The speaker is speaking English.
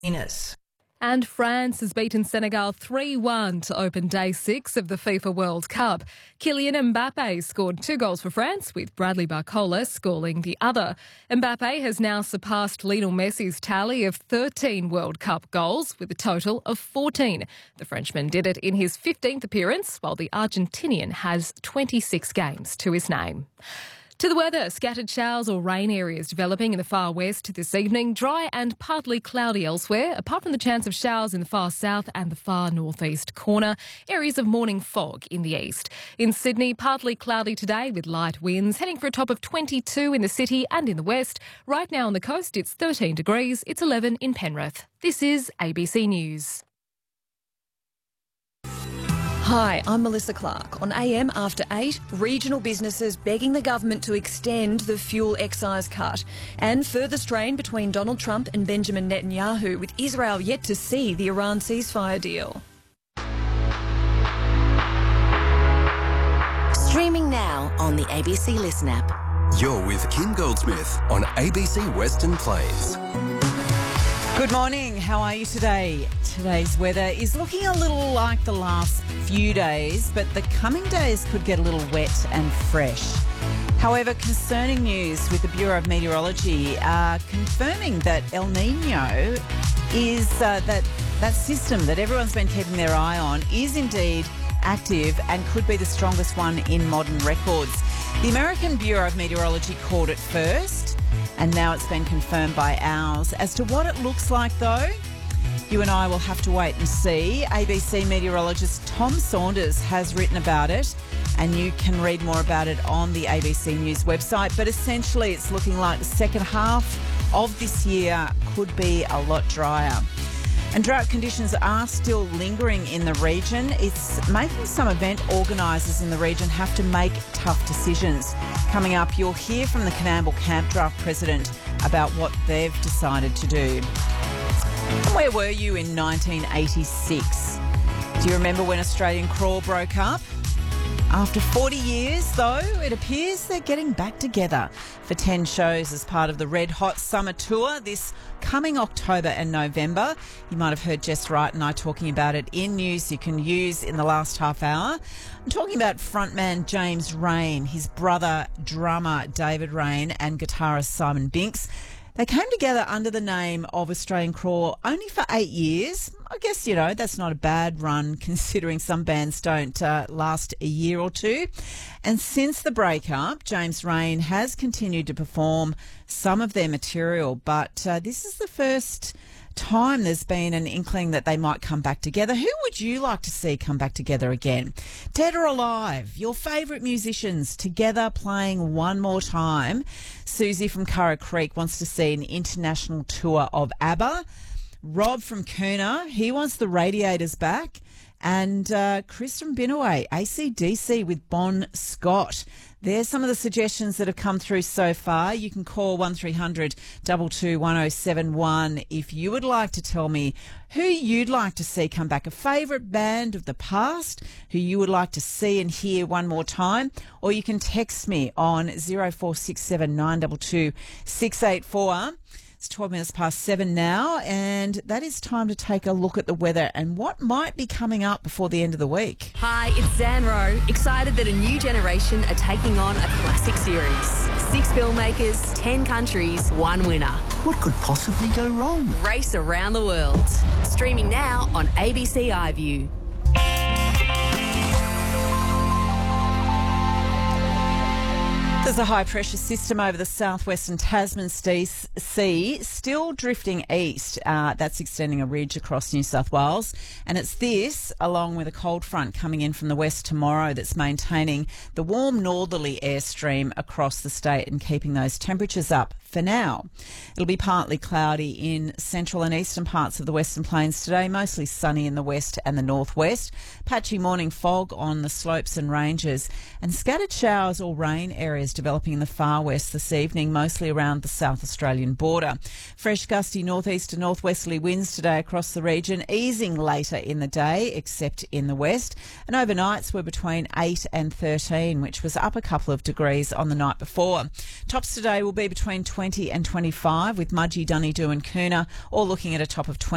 Venus. And France has beaten Senegal 3-1 to open day 6 of the FIFA World Cup. Kylian Mbappe scored 2 goals for France, with Bradley Barcola scoring the other. Mbappe has now surpassed Lionel Messi's tally of 13 World Cup goals, with a total of 14. The Frenchman did it in his 15th appearance, while the Argentinian has 26 games to his name. To the weather, scattered showers or rain areas developing in the far west this evening. Dry and partly cloudy elsewhere, apart from the chance of showers in the far south and the far northeast corner. Areas of morning fog in the east. In Sydney, partly cloudy today with light winds, heading for a top of 22 in the city and in the west. Right now on the coast, it's 13 degrees. It's 11 in Penrith. This is ABC News. Hi, I'm Melissa Clark. On AM After 8, regional businesses begging the government to extend the fuel excise cut, and further strain between Donald Trump and Benjamin Netanyahu, with Israel yet to see the Iran ceasefire deal. Streaming now on the ABC Listen app. You're with Kim Goldsmith on ABC Western Plains. Good morning. How are you today? Today's weather is looking a little like the last few days, but the coming days could get a little wet and fresh. However, concerning news with the Bureau of Meteorology are confirming that El Nino is that system that everyone's been keeping their eye on is indeed active and could be the strongest one in modern records. The American Bureau of Meteorology called it first, and now it's been confirmed by ours. As to what it looks like, though, you and I will have to wait and see. ABC meteorologist Tom Saunders has written about it, and you can read more about it on the ABC News website. But essentially, it's looking like the second half of this year could be a lot drier. And drought conditions are still lingering in the region. It's making some event organisers in the region have to make tough decisions. Coming up, you'll hear from the Coonamble Camp Draft President about what they've decided to do. And where were you in 1986? Do you remember when Australian Crawl broke up? After 40 years, though, it appears they're getting back together for 10 shows as part of the Red Hot Summer Tour this coming October and November. You might have heard Jess Wright and I talking about it in news you can use in the last half hour. I'm talking about frontman James Raine, his brother drummer David Raine and guitarist Simon Binks. They came together under the name of Australian Crawl only for 8 years. I guess, you know, that's not a bad run considering some bands don't last a year or two. And since the breakup, James Raine has continued to perform some of their material, but this is the first time there's been an inkling that they might come back together. Who would you like to see come back together again? Dead or alive? Your favourite musicians together playing one more time. Susie from Curra Creek wants to see an international tour of ABBA. Rob from Coona, he wants the Radiators back. And Chris from Binnaway, AC/DC with Bon Scott. There's some of the suggestions that have come through so far. You can call 1300 22 1071 if you would like to tell me who you'd like to see come back, a favourite band of the past who you would like to see and hear one more time, or you can text me on 0467 922 684. It's 12 minutes past 7 now, and that is time to take a look at the weather and what might be coming up before the end of the week. Hi, it's Zan Rowe, excited that a new generation are taking on a classic series. 6 filmmakers, 10 countries, 1 winner. What could possibly go wrong? Race around the world. Streaming now on ABC iView. There's a high-pressure system over the southwestern Tasman Sea, still drifting east. That's extending a ridge across New South Wales. And it's this, along with a cold front coming in from the west tomorrow, that's maintaining the warm northerly airstream across the state and keeping those temperatures up for now. It'll be partly cloudy in central and eastern parts of the Western Plains today, mostly sunny in the west and the northwest. Patchy morning fog on the slopes and ranges, and scattered showers or rain areas developing in the far west this evening, mostly around the South Australian border. Fresh gusty northeast to northwesterly winds today across the region, easing later in the day, except in the west. And overnights were between 8 and 13, which was up a couple of degrees on the night before. Tops today will be between 20 and 25, with Mudgee, Dunedoo and Coona all looking at a top of 20.